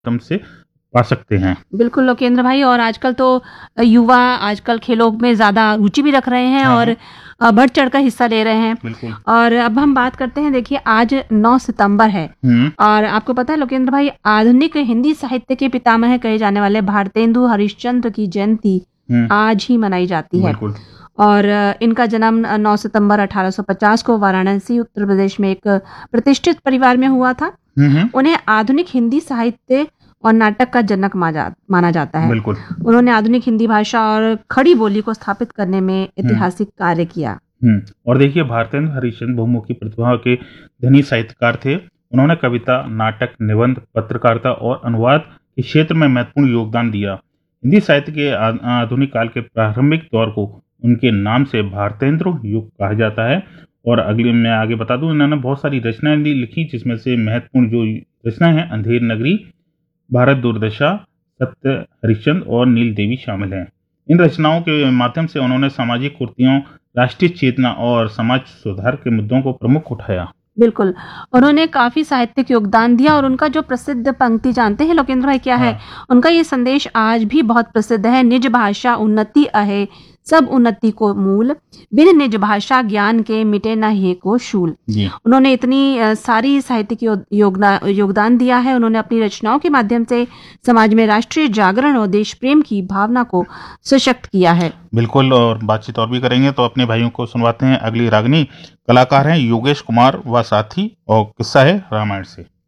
माध्यम से पा सकते हैं। बिल्कुल लोकेंद्र भाई, और आजकल तो युवा आजकल खेलों में ज़्यादा रुचि भी रख रहे हैं हाँ, और बढ़ चढ़कर हिस्सा ले रहे हैं। बिल्कुल। और अब हम बात करते हैं, देखिए आज 9 सितंबर है और आपको पता है लोकेंद्र भाई, आधुनिक हिंदी साहित्य के पितामह कहे जाने वाले भारतेंदु हरिश्चंद्र की जयंती आज ही मनाई जाती है। बिल्कुल। और इनका जन्म 9 सितंबर 1850 को वाराणसी उत्तर प्रदेश में एक प्रतिष्ठित परिवार में हुआ था। उन्हें आधुनिक हिंदी साहित्य और नाटक का जनक माना जाता है। बिल्कुल। उन्होंने आधुनिक हिंदी भाषा और खड़ी बोली को स्थापित करने में ऐतिहासिक कार्य किया। और देखिए भारतेंदु हरिश्चंद्र बहुमुखी प्रतिभा के धनी साहित्यकार थे। उन्होंने कविता, नाटक, निबंध, पत्रकारिता और अनुवाद के क्षेत्र में महत्वपूर्ण योगदान दिया। हिंदी साहित्य के आधुनिक काल के प्रारंभिक दौर को उनके नाम से भारतेंद्र युग कहा जाता है। और मैं आगे बता दूं, इन्होंने बहुत सारी रचनाएं लिखी, जिसमें से महत्वपूर्ण जो रचनाएं हैं अंधेर नगरी, भारत दुर्दशा, सत्य हरिश्चंद्र और नील देवी शामिल हैं। इन रचनाओं के माध्यम से उन्होंने सामाजिक कुरीतियों, राष्ट्रीय चेतना और समाज सुधार के मुद्दों को प्रमुख उठाया। बिल्कुल, उन्होंने काफी साहित्यिक योगदान दिया और उनका जो प्रसिद्ध पंक्ति जानते हैं लोकेंद्र भाई क्या है? उनका ये संदेश आज भी बहुत प्रसिद्ध है, निज भाषा उन्नति अहे, सब उन्नति को मूल, बिन निज भाषा ज्ञान के मिटे न हे को शूल। उन्होंने इतनी सारी साहित्यिक योगदान दिया है। उन्होंने अपनी रचनाओं के माध्यम से समाज में राष्ट्रीय जागरण और देश प्रेम की भावना को सशक्त किया है। बिल्कुल, और बातचीत और भी करेंगे, तो अपने भाइयों को सुनवाते हैं अगली रागनी। कलाकार हैं योगेश कुमार व साथी और किस्सा है रामायण से।